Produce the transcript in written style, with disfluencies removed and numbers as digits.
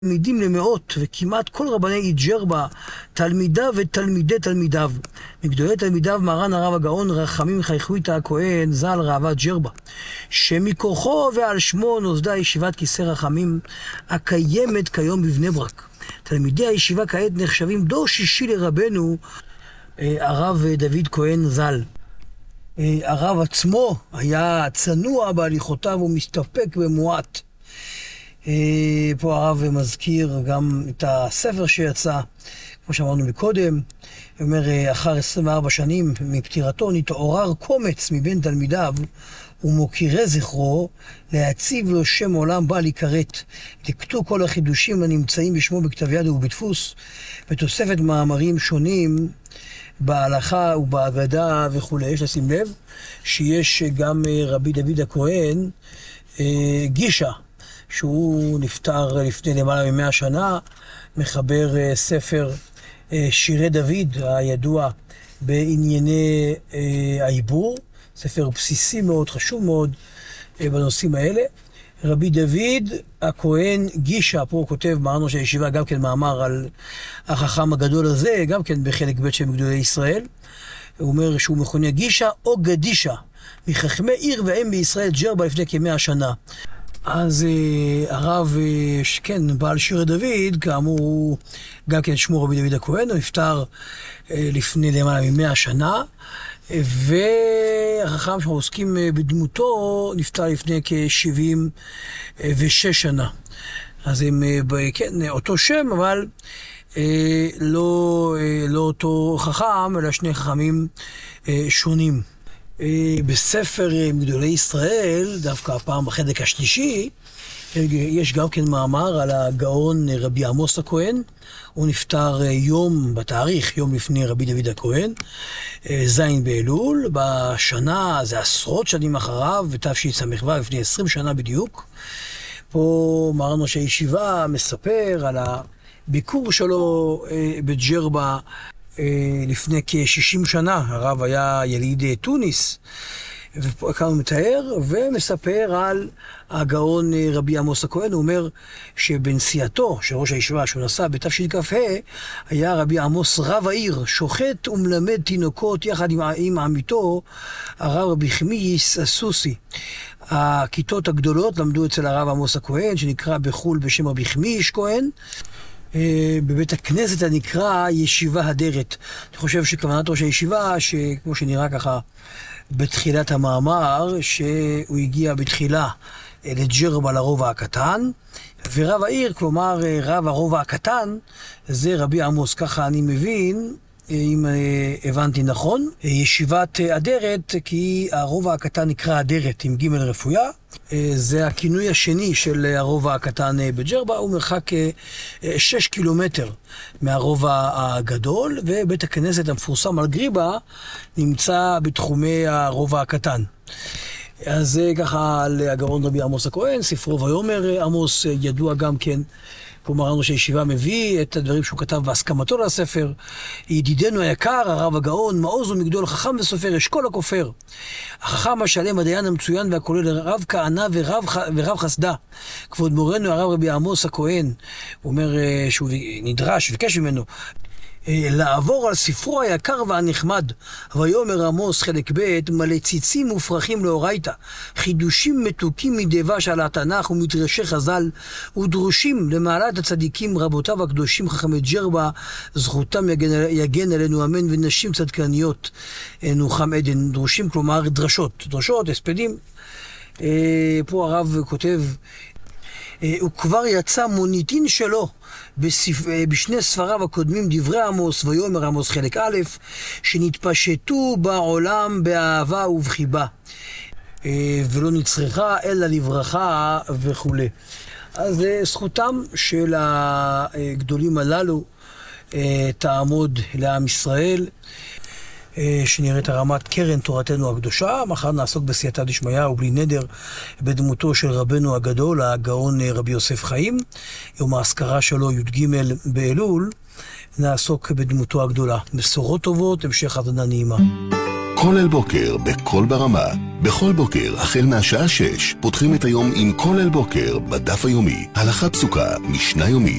תלמידים למאות, וכמעט כל רבני איג'רבה, תלמידיו ותלמידי תלמידיו. מגדולי תלמידיו מרן הרב הגאון רחמים חייכויתא הכהן ז"ל ראב"ד ג'רבה, שמכוחו ועל שמו נוסדה ישיבת כיסא רחמים הקיימת כיום בבני ברק. תלמידי הישיבה כעת נחשבים דור שישי לרבנו הרב דוד כהן ז"ל. הרב עצמו היה צנוע בהליכותיו ומסתפק במועט. פה הרב מזכיר גם את הספר שיצא, כמו שאמרנו מקודם. הוא אומר, אחר 24 שנים מפטירתו נתעורר קומץ מבין תלמידיו ומוקירי זכרו להציב לו שם עולם בל יכרת. לקטו כל החידושים הנמצאים בשמו בכתב יד ובדפוס, ותוספת מאמרים שונים בהלכה ובאגדה וכו'. יש לשים לב שיש גם רבי דוד הכהן גישה, שהוא נפטר לפני למעלה מ100 שנה, מחבר ספר שירי דוד הידוע בענייני העיבור, ספר בסיסי מאוד, חשוב מאוד בנושאים האלה. רבי דוד הכהן גישה, פה הוא כותב מרן ראש הישיבה גם כן מאמר על החכם הגדול הזה, גם כן בחלק ב' של גדולי ישראל. הוא אומר שהוא מכונה גישה או גדישה, מחכמי עיר ואם בישראל ג'רבה לפני כ100 שנה. אז הרב, כן, בעל שירי דוד, כאמור הוא גם כן שמו רבי דוד הכהן, הוא נפטר לפני למעלה מ100 שנה, והחכם שאנחנו עוסקים בדמותו נפטר לפני כ76 שנה. אז הם, כן, אותו שם, אבל לא אותו חכם, אלא שני חכמים שונים. בספר גדולי ישראל, דווקא הפעם בחלק השלישי, יש גם כן מאמר על הגאון רבי עמוס הכהן. הוא נפטר יום לפני רבי דוד הכהן, זין באלול, בשנה, זה עשרות שנים אחריו, בתשס"ו, לפני 20 שנה בדיוק. פה מרן ראש הישיבה מספר על הביקור שלו בג'רבה, לפני כ60 שנה. הרב היה יליד תוניס, ופה כאן הוא מתאר ומספר על הגאון רבי עמוס הכהן. הוא אומר שבנסיעתו של ראש הישיבה שהוא נסע בתשכ"ה, היה רבי עמוס רב העיר, שוחט ומלמד תינוקות יחד עם עמיתו הרב רבי חמיס הסוסי. הכיתות הגדולות למדו אצל הרב עמוס הכהן, שנקרא בחול בשם רבי חמיש כהן, בבית הכנסת הנקרא ישיבה הדרת. אני חושב שכוונת ראש הישיבה, שכמו שנראה ככה בתחילת המאמר, שהוא הגיע בתחילה לג'רבה לרובע הקטן, ורב העיר, כלומר רב הרובע הקטן, זה רבי עמוס. ככה אני מבין, אם הבנתי נכון, ישיבת אדרת, כי הרובע הקטן נקרא אדרת עם ג' רפויה. זה הכינוי השני של הרובע הקטן בג'רבה, הוא מרחק 6 קילומטר מהרובע הגדול, ובית הכנסת המפורסם על גריבה נמצא בתחומי הרובע הקטן. אז זה ככה על הגאון רבי עמוס הכהן. ספרו ויאמר עמוס ידוע גם כן. פה מרן ראש הישיבה מביא את הדברים שהוא כתב בהסכמתו לספר. ידידנו היקר, הרב הגאון, מעוז ומגדול, חכם וסופר, אשכול הכופר. החכם השלם, הדיין המצוין והכולל, רב כהנא ורב חסדה. כבוד מורנו הרב רבי עמוס הכהן, הוא אומר שהוא נדרש, ביקש ממנו, לעבור על ספרו היקר והנחמד. ויאמר עמוס חלק ב' מלא ציצים ופרחים לאורייתא, חידושים מתוקים מדבש על התנ"ך ומדרשי חז"ל, ודרושים למעלת הצדיקים רבותיו הקדושים חכמי ג'רבה, זכותם יגן עלינו אמן, ונשים צדקניות נוחם עדן. דרושים כלומר דרשות, הספדים. פה הרב כותב, הוא כבר יצא מוניטין שלו בשני ספריו הקודמים, דברי עמוס ויאמר עמוס חלק א', שנתפשטו בעולם באהבה ובחיבה, ולא נצרכה אלא לברכה וכו'. אז זכותם של הגדולים הללו תעמוד לעם ישראל. שנראית הרמת קרן תורתנו הקדושה. מחר נעסוק בסייעתא דשמיא ובלי נדר בדמותו של רבנו הגדול, הגאון רבי יוסף חיים. יום האזכרה שלו י"ג באלול, נעסוק בדמותו הגדולה. בשורות טובות, המשך האזנה נעימה. כל אל בוקר בכל ברמה. בכל בוקר, החל מהשעה 6, פותחים את היום עם כל אל בוקר בדף היומי. הלכה פסוקה, משנה יומית,